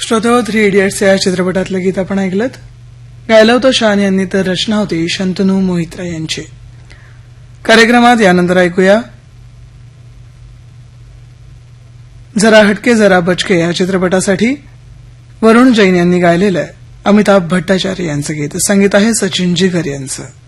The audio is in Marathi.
श्रोतो 3 इडियट्स या चित्रपटातलं गीत आपण ऐकलं. गायलं होतं शान यांनी, तर रचना होती शंतनू मोहित्रा यांची. कार्यक्रमात यानंतर ऐकूया जरा हटके जरा बचके या चित्रपटासाठी वरुण जैन यांनी गायलेलं अमिताभ भट्टाचार्य यांचं गीत. संगीत आहे सचिन जिगर यांचं.